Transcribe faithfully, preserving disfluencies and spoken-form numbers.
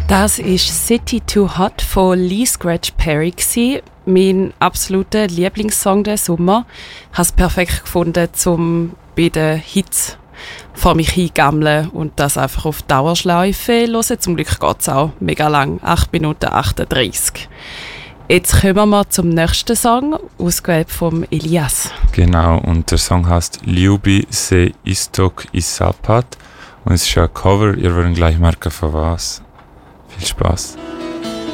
Das war «City Too Hot» von Lee Scratch Perry, mein absoluter Lieblingssong des Sommer. Ich habe es perfekt gefunden, um bei den Hits vor mich hingammeln und das einfach auf Dauerschleife hören. Zum Glück geht es auch mega lang, acht Minuten achtunddreißig. Jetzt kommen wir zum nächsten Song, ausgewählt von Elias. Genau, und der Song heißt «Ljubi se istok i zapad» und es ist ein Cover, ihr werdet gleich merken von was. Viel Spaß.